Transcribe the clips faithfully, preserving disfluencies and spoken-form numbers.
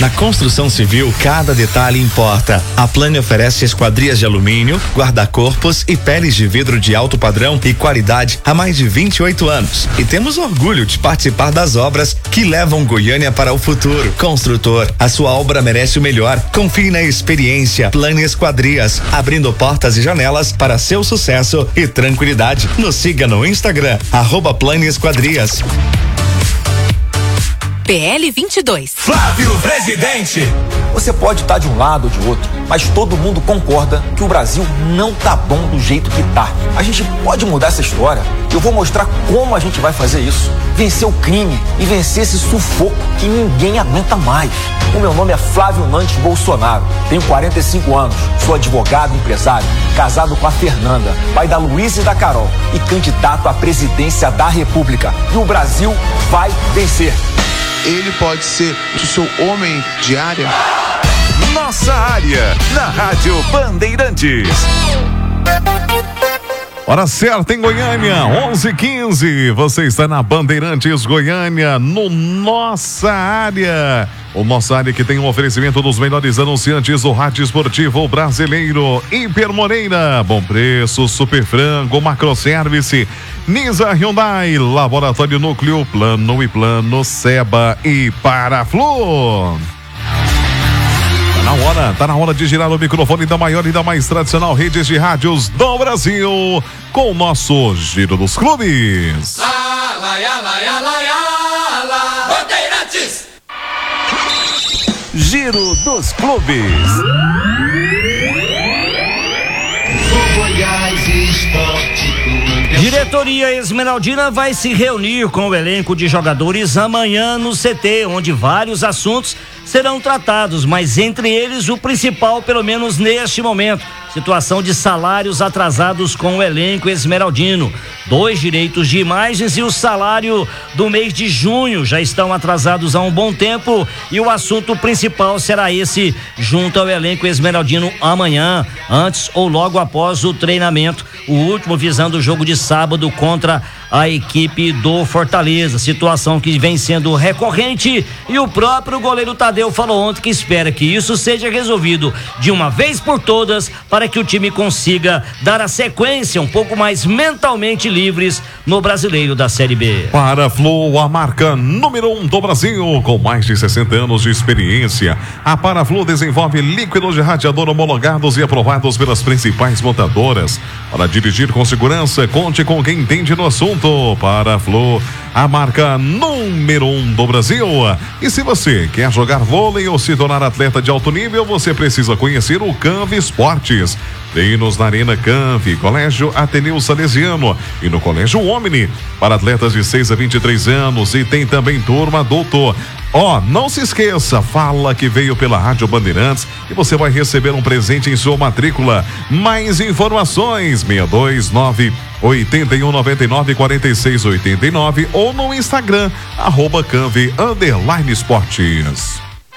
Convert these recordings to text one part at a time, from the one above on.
Na construção civil, cada detalhe importa. A Plane oferece esquadrias de alumínio, guarda-corpos e peles de vidro de alto padrão e qualidade há mais de vinte e oito anos. E temos orgulho de participar das obras que levam Goiânia para o futuro. Construtor, a sua obra merece o melhor. Confie na experiência. Plane Esquadrias, abrindo portas e janelas para seu sucesso e tranquilidade. Nos siga no Instagram, arroba Plane Esquadrias. P L vinte e dois. Flávio Presidente. Você pode estar de um lado ou de outro, mas todo mundo concorda que o Brasil não tá bom do jeito que tá. A gente pode mudar essa história. Eu vou mostrar como a gente vai fazer isso. Vencer o crime e vencer esse sufoco que ninguém aguenta mais. O meu nome é Flávio Nantes Bolsonaro. Tenho quarenta e cinco anos, sou advogado e empresário, casado com a Fernanda, pai da Luísa e da Carol e candidato à presidência da República. E o Brasil vai vencer. Ele pode ser o seu homem de área? Nossa área, na Rádio Bandeirantes. Hora certa em Goiânia, onze e quinze. Você está na Bandeirantes Goiânia, no Nossa Área. O Nossa Área que tem um oferecimento dos melhores anunciantes do rádio esportivo brasileiro. Hiper Moreira, Bom Preço, Super Frango, Macroservice, Nisa Hyundai, Laboratório Núcleo, Plano e Plano, Seba e Paraflu. Tá na hora, tá na hora de girar o microfone da maior e da mais tradicional redes de rádios do Brasil, com o nosso Giro dos Clubes. Lá, lá, lá, lá, lá, lá. Bandeirantes. Giro dos Clubes. Diretoria Esmeraldina vai se reunir com o elenco de jogadores amanhã no C T, onde vários assuntos serão tratados, mas entre eles o principal, pelo menos neste momento, situação de salários atrasados com o elenco esmeraldino. Dois direitos de imagens e o salário do mês de junho já estão atrasados há um bom tempo e o assunto principal será esse junto ao elenco esmeraldino amanhã, antes ou logo após o treinamento, o último visando o jogo de sábado contra a equipe do Fortaleza, situação que vem sendo recorrente e o próprio goleiro Tadeu falou ontem que espera que isso seja resolvido de uma vez por todas para que o time consiga dar a sequência um pouco mais mentalmente livres no Brasileiro da Série B. Paraflu, a marca número um do Brasil, com mais de sessenta anos de experiência. A Paraflu desenvolve líquidos de radiador homologados e aprovados pelas principais montadoras. Para dirigir com segurança, conte com quem entende no assunto. Paraflu, a marca número um do Brasil. E se você quer jogar vôlei ou se tornar atleta de alto nível, você precisa conhecer o Canvi Esportes. Treinos na Arena Canvi, Colégio Ateneu Salesiano e no Colégio Omni, para atletas de seis a vinte e três anos, e tem também turma adulto. Ó, oh, não se esqueça, fala que veio pela Rádio Bandeirantes e você vai receber um presente em sua matrícula. Mais informações, seis dois nove, oito um nove nove, quatro seis oito nove ou no Instagram, arroba Canvi underline esportes.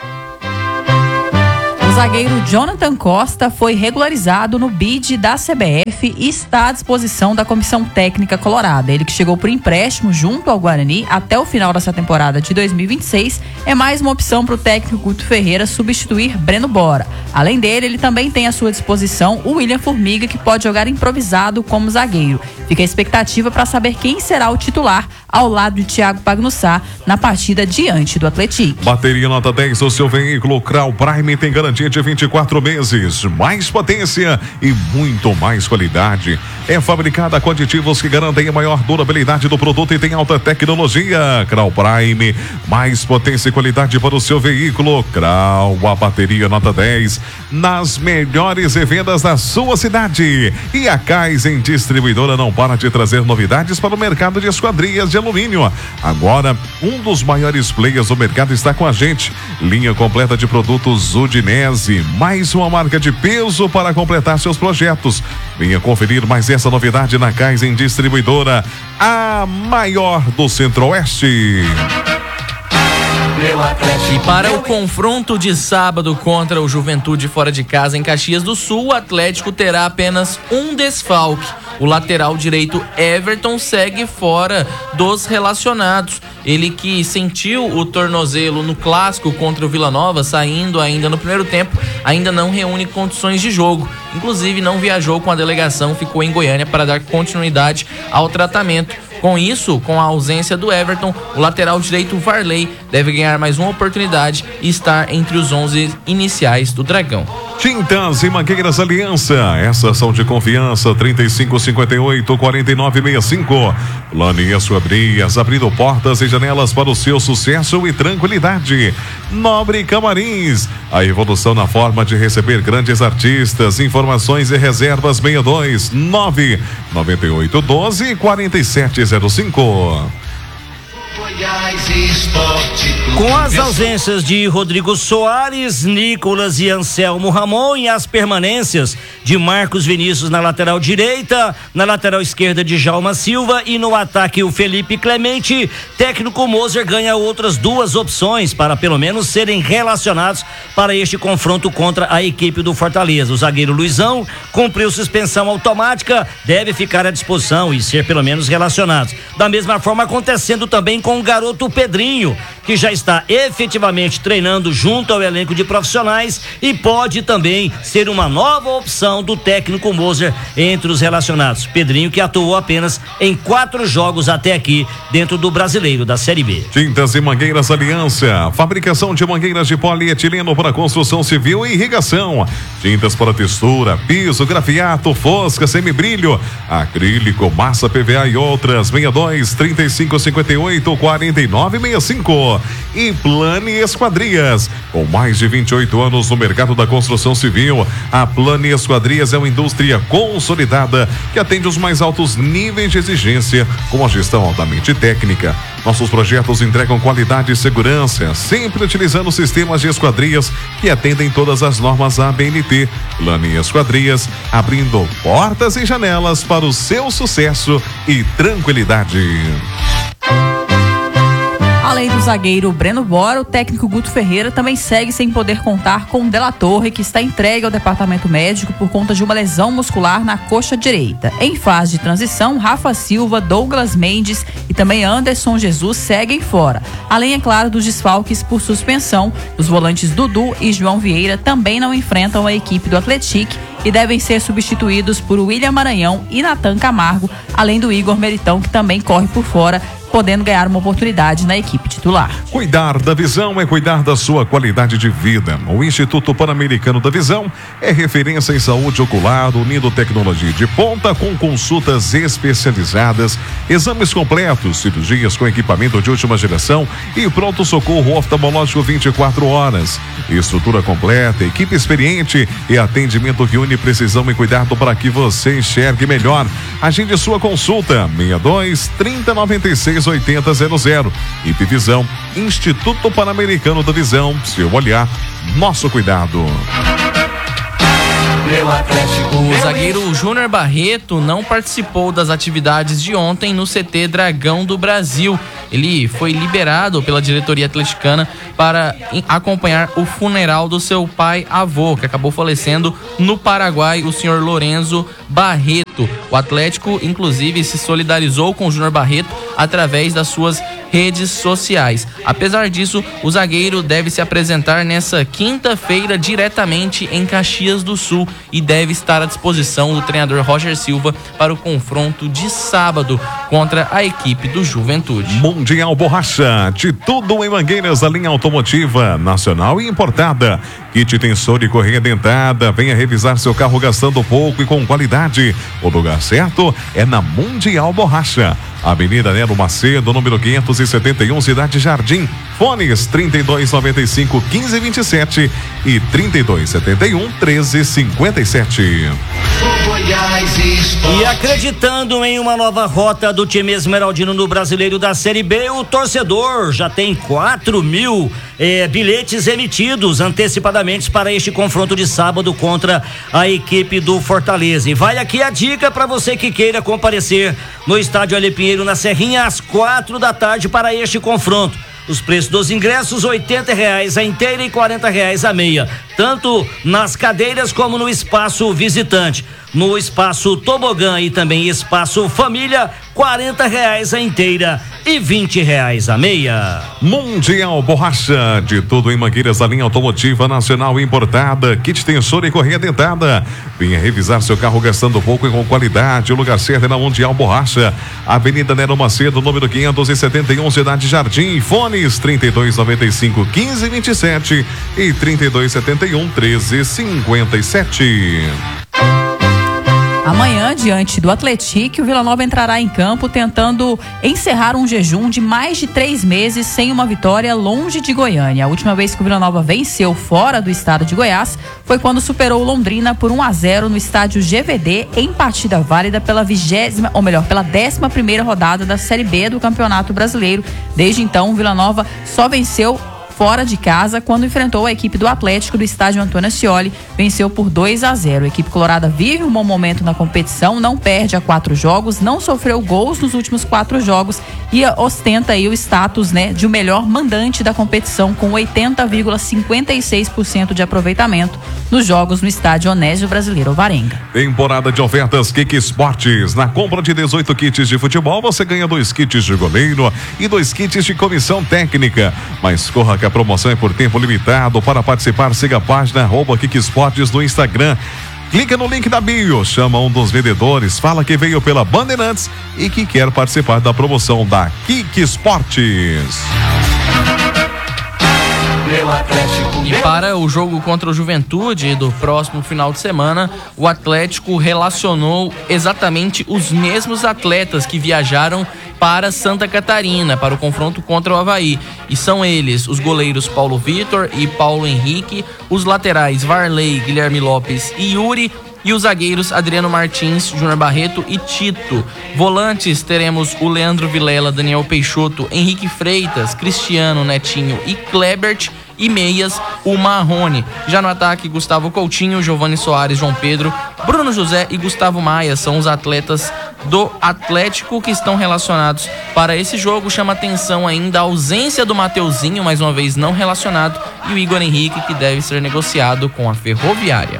O zagueiro Jonathan Costa foi regularizado no B I D da C B F e está à disposição da Comissão Técnica Colorada. Ele que chegou por empréstimo junto ao Guarani até o final dessa temporada de dois mil e vinte e seis é mais uma opção para o técnico Guto Ferreira substituir Breno Bora. Além dele, ele também tem à sua disposição o William Formiga, que pode jogar improvisado como zagueiro. Fica a expectativa para saber quem será o titular ao lado de Thiago Pagnussá na partida diante do Atlético. Bateria nota dez, o seu veículo Crau Prime tem garantia de vinte e quatro meses, mais potência e muito mais qualidade. É fabricada com aditivos que garantem a maior durabilidade do produto e tem alta tecnologia. Crau Prime, mais potência e qualidade para o seu veículo. Crau, a bateria nota dez, nas melhores revendas da sua cidade. E a Kaizen Distribuidora não para de trazer novidades para o mercado de esquadrias de alumínio. Agora, um dos maiores players do mercado está com a gente. Linha completa de produtos Udinese, mais uma marca de peso para completar seus projetos. Venha conferir mais essa novidade na Kaizen Distribuidora, a maior do Centro-Oeste. E para o confronto de sábado contra o Juventude fora de casa em Caxias do Sul, o Atlético terá apenas um desfalque. O lateral direito Everton segue fora dos relacionados. Ele que sentiu o tornozelo no clássico contra o Vila Nova, saindo ainda no primeiro tempo, ainda não reúne condições de jogo. Inclusive não viajou com a delegação, ficou em Goiânia para dar continuidade ao tratamento. Com isso, com a ausência do Everton, o lateral direito Varley deve ganhar mais uma oportunidade e estar entre os onze iniciais do Dragão. Tintas e Mangueiras Aliança, essas são de confiança. Trinta e cinco, cinquenta e oito, quarenta e nove, sessenta e cinco. Plane Esquadrias, abrindo portas e janelas para o seu sucesso e tranquilidade. Nobre Camarins, a evolução na forma de receber grandes artistas. Informações e reservas sessenta e dois, nove nove oito, doze, quarenta e sete zero cinco. Com as ausências de Rodrigo Soares, Nicolas e Anselmo Ramon e as permanências de Marcos Vinícius na lateral direita, na lateral esquerda de Djalma Silva e no ataque o Felipe Clemente, técnico Moser ganha outras duas opções para pelo menos serem relacionados para este confronto contra a equipe do Fortaleza. O zagueiro Luizão cumpriu suspensão automática, deve ficar à disposição e ser pelo menos relacionado. Da mesma forma acontecendo também com o garoto Pedrinho, que já está efetivamente treinando junto ao elenco de profissionais e pode também ser uma nova opção do técnico Moser entre os relacionados. Pedrinho que atuou apenas em quatro jogos até aqui dentro do Brasileiro da Série B. Tintas e Mangueiras Aliança, fabricação de mangueiras de polietileno para construção civil e irrigação, tintas para textura, piso, grafiato, fosca, semibrilho, acrílico, massa P V A e outras. Sessenta e dois, trinta e cinco, cinquenta e oito, quarenta e nove, sessenta e cinco. E Plane Esquadrias, com mais de vinte e oito anos no mercado da construção civil, a Plane Esquadrias é uma indústria consolidada que atende os mais altos níveis de exigência com a gestão altamente técnica. Nossos projetos entregam qualidade e segurança, sempre utilizando sistemas de esquadrias que atendem todas as normas A B N T. Plane Esquadrias, abrindo portas e janelas para o seu sucesso e tranquilidade. Além do zagueiro Breno Bora, o técnico Guto Ferreira também segue sem poder contar com Della Torre, que está entregue ao departamento médico por conta de uma lesão muscular na coxa direita. Em fase de transição, Rafa Silva, Douglas Mendes e também Anderson Jesus seguem fora. Além, é claro, dos desfalques por suspensão, os volantes Dudu e João Vieira também não enfrentam a equipe do Atlético e devem ser substituídos por William Maranhão e Natan Camargo, além do Igor Meritão, que também corre por fora, podendo ganhar uma oportunidade na equipe titular. Cuidar da visão é cuidar da sua qualidade de vida. O Instituto Pan-Americano da Visão é referência em saúde ocular, unindo tecnologia de ponta com consultas especializadas, exames completos, cirurgias com equipamento de última geração e pronto-socorro oftalmológico vinte e quatro horas. Estrutura completa, equipe experiente e atendimento que une precisão e cuidado para que você enxergue melhor. Agende sua consulta sessenta e dois, trinta, noventa e seis, oitenta, zero zero. Ipvisão, Instituto Pan-Americano da Visão. Seu olhar, nosso cuidado. O zagueiro Júnior Barreto não participou das atividades de ontem no C T Dragão do Brasil. Ele foi liberado pela diretoria atleticana para acompanhar o funeral do seu pai-avô, que acabou falecendo no Paraguai, o senhor Lorenzo Barreto. O Atlético, inclusive, se solidarizou com o Júnior Barreto através das suas redes sociais. Apesar disso, o zagueiro deve se apresentar nessa quinta-feira diretamente em Caxias do Sul e deve estar à disposição do treinador Roger Silva para o confronto de sábado contra a equipe do Juventude. Mundial Borracha, de tudo em mangueiras, a linha automotiva nacional e importada. Kit tensor e correia dentada. Venha revisar seu carro gastando pouco e com qualidade. O lugar certo é na Mundial Borracha. Avenida Nelo Macedo, número quinhentos e setenta e um, Cidade Jardim. Fones trinta e dois, noventa e cinco, quinze, vinte e sete e trinta e dois, setenta e um, treze, cinquenta e sete. E acreditando em uma nova rota do time esmeraldino no Brasileiro da Série B, o torcedor já tem quatro mil eh, bilhetes emitidos antecipadamente para este confronto de sábado contra a equipe do Fortaleza. E vai aqui a dica para você que queira comparecer no estádio Ale Pinheiro, na Serrinha, às quatro da tarde para este confronto. Os preços dos ingressos, oitenta reais a inteira e quarenta reais a meia, tanto nas cadeiras como no espaço visitante. No espaço tobogã e também espaço família, quarenta reais a inteira e vinte reais a meia. Mundial Borracha, de tudo em mangueiras da linha automotiva nacional importada, kit tensor e correia dentada. Venha revisar seu carro gastando pouco e com qualidade. O lugar certo é na Mundial Borracha, Avenida Nero Macedo, número quinhentos e setenta e um, Cidade Jardim. Fones trinta e dois noventa e cinco, quinze vinte e sete e trinta e dois setenta e um, treze cinquenta e sete. Amanhã, diante do Atlético, o Vila Nova entrará em campo tentando encerrar um jejum de mais de três meses sem uma vitória longe de Goiânia. A última vez que o Vila Nova venceu fora do estado de Goiás foi quando superou o Londrina por um a zero no estádio G V D em partida válida pela vigésima, ou melhor, pela décima primeira rodada da Série B do Campeonato Brasileiro. Desde então, o Vila Nova só venceu fora de casa quando enfrentou a equipe do Atlético do estádio Antônio Ascioli, venceu por dois a zero. A equipe colorada vive um bom momento na competição, não perde há quatro jogos, não sofreu gols nos últimos quatro jogos e ostenta aí o status, né, de o melhor mandante da competição com oitenta vírgula cinquenta e seis por cento de aproveitamento nos jogos no estádio Onésio Brasileiro Alvarenga. Temporada de ofertas Kik Esportes. Na compra de dezoito kits de futebol, você ganha dois kits de goleiro e dois kits de comissão técnica. Mas corra que a promoção é por tempo limitado. Para participar, siga a página arroba Kik Esportes no Instagram. Clica no link da bio, chama um dos vendedores, fala que veio pela Bandeirantes e que quer participar da promoção da Kik Esportes. E para o jogo contra o Juventude do próximo final de semana, o Atlético relacionou exatamente os mesmos atletas que viajaram para Santa Catarina, para o confronto contra o Avaí. E são eles, os goleiros Paulo Vitor e Paulo Henrique, os laterais Varley, Guilherme Lopes e Yuri, e os zagueiros Adriano Martins, Júnior Barreto e Tito. Volantes teremos o Leandro Vilela, Daniel Peixoto, Henrique Freitas, Cristiano, Netinho e Klebert. E meias, o Marrone. Já no ataque, Gustavo Coutinho, Giovani Soares, João Pedro, Bruno José e Gustavo Maia são os atletas do Atlético que estão relacionados para esse jogo. Chama atenção ainda a ausência do Mateuzinho, mais uma vez não relacionado, e o Igor Henrique, que deve ser negociado com a Ferroviária.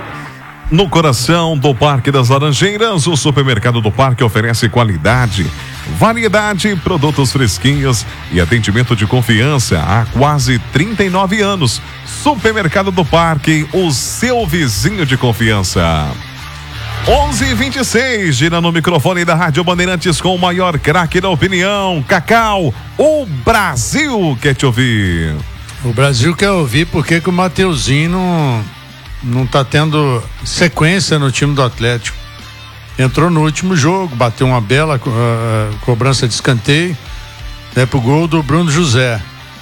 No coração do Parque das Laranjeiras, o Supermercado do Parque oferece qualidade, variedade, produtos fresquinhos e atendimento de confiança há quase trinta e nove anos. Supermercado do Parque, o seu vizinho de confiança. onze e vinte e seis, gira no microfone da Rádio Bandeirantes com o maior craque da opinião, Cacau. O Brasil quer te ouvir. O Brasil quer ouvir porque que o Mateuzinho não... não tá tendo sequência no time do Atlético. Entrou no último jogo, bateu uma bela uh, cobrança de escanteio, né, pro gol do Bruno José.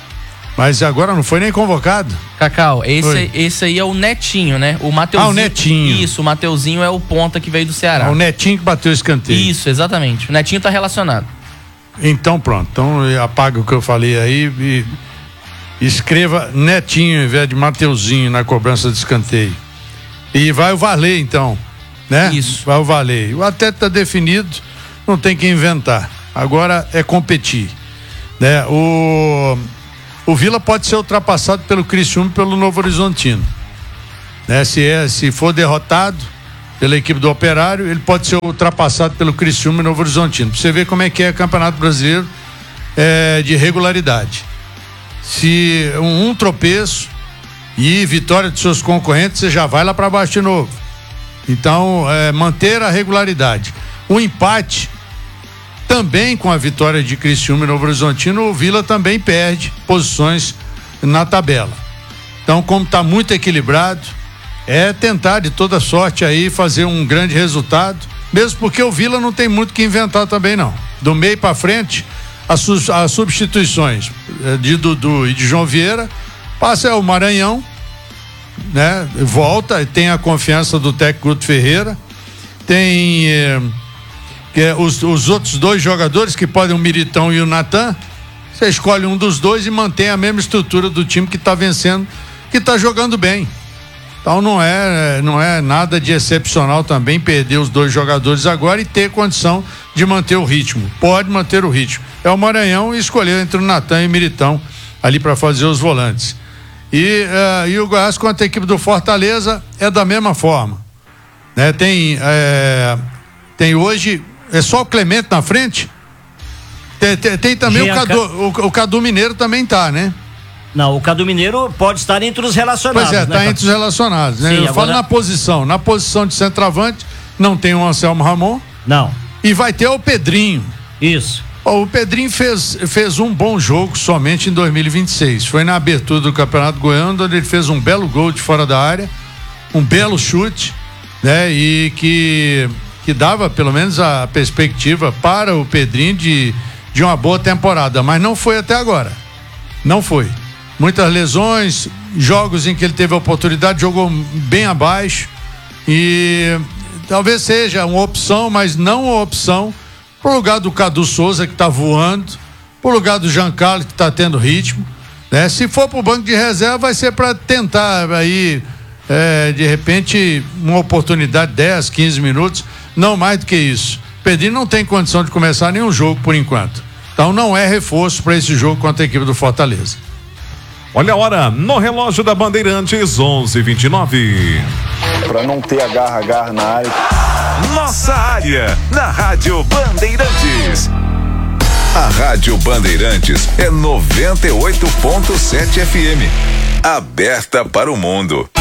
Mas agora não foi nem convocado. Cacau, esse, esse aí é o Netinho, né? O Mateuzinho. Ah, o Netinho. Isso, o Mateuzinho é o ponta que veio do Ceará. Ah, o Netinho que bateu o escanteio. Isso, exatamente. O Netinho tá relacionado. Então pronto, então apaga o que eu falei aí e escreva Netinho em vez de Mateuzinho na cobrança de escanteio. E vai o Varley, então, né? Isso. Vai o Varley. O atleta tá definido, não tem que inventar. Agora é competir, né? O, o Vila pode ser ultrapassado pelo Criciúma e pelo Novo Horizontino, né? Se, é, se for derrotado pela equipe do Operário, ele pode ser ultrapassado pelo Criciúma e Novo Horizontino. Pra você ver como é que é o Campeonato Brasileiro é, de regularidade. Se um, um tropeço e vitória de seus concorrentes, você já vai lá para baixo de novo. Então, é, manter a regularidade. O empate, também com a vitória de Criciúma e Novo Horizontino, o Vila também perde posições na tabela. Então, como está muito equilibrado, é tentar de toda sorte aí fazer um grande resultado, mesmo porque o Vila não tem muito que inventar também não. Do meio para frente, as, as substituições de Dudu e de João Vieira, passa o Maranhão, né? Volta, tem a confiança do técnico Guto Ferreira, tem eh, eh, os, os outros dois jogadores que podem, o Militão e o Natan, você escolhe um dos dois e mantém a mesma estrutura do time que está vencendo, que está jogando bem. Então não é, não é nada de excepcional também perder os dois jogadores agora e ter condição de manter o ritmo. Pode manter o ritmo. É o Maranhão e escolheu entre o Natan e o Militão ali para fazer os volantes. E, uh, e o Goiás contra a equipe do Fortaleza é da mesma forma. Né? Tem, é, tem hoje, é só o Clemente na frente? Tem, tem, tem também o Cadu, o, o Cadu Mineiro também tá, né? Não, o Cadu Mineiro pode estar entre os relacionados. Pois é, né? tá entre os relacionados, né? Sim, Eu agora... falo na posição. Na posição de centroavante, não tem o Anselmo Ramon. Não. E vai ter o Pedrinho. Isso. Oh, o Pedrinho fez, fez um bom jogo somente em dois mil e vinte e seis. Foi na abertura do Campeonato Goiano, onde ele fez um belo gol de fora da área, um belo chute, né? E que, que dava pelo menos a perspectiva para o Pedrinho de, de uma boa temporada, mas não foi até agora. Não foi. Muitas lesões, jogos em que ele teve a oportunidade, jogou bem abaixo e talvez seja uma opção, mas não uma opção pro lugar do Cadu Souza, que tá voando, pro lugar do Jean Carlos, que tá tendo ritmo, né? Se for pro banco de reserva, vai ser para tentar aí, é, de repente, uma oportunidade, dez, quinze minutos, não mais do que isso. Pedrinho não tem condição de começar nenhum jogo por enquanto. Então não é reforço para esse jogo contra a equipe do Fortaleza. Olha a hora no relógio da Bandeirantes, onze e vinte e nove. Para não ter agarra-agarra na área. Nossa área, na Rádio Bandeirantes. A Rádio Bandeirantes é noventa e oito ponto sete F M. Aberta para o mundo.